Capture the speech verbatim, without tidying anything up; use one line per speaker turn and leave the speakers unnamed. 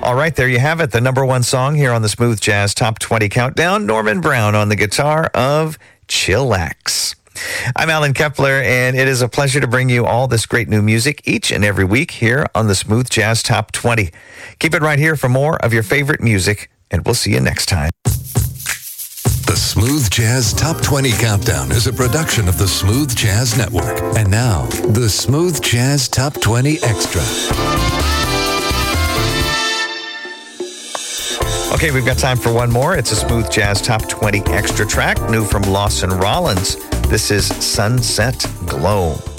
All right, there you have it. The number one song here on the Smooth Jazz Top twenty Countdown. Norman Brown on the guitar of Chillax. I'm Alan Kepler, and it is a pleasure to bring you all this great new music each and every week here on the Smooth Jazz Top twenty. Keep it right here for more of your favorite music, and we'll see you next time.
The Smooth Jazz Top twenty Countdown is a production of the Smooth Jazz Network. And now, the Smooth Jazz Top twenty Extra.
Okay, we've got time for one more. It's a Smooth Jazz Top twenty Extra track, new from Lawson Rollins. This is Sunset Glow.